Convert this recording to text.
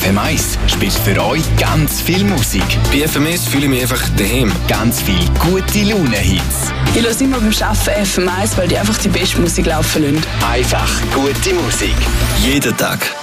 FM1 spielt für euch ganz viel Musik. Bei FM1 fühle ich mich einfach daheim. Ganz viel gute Laune-Hits. Ich höre immer beim Arbeiten FM1, weil die einfach die beste Musik laufen lassen. Einfach gute Musik. Jeden Tag.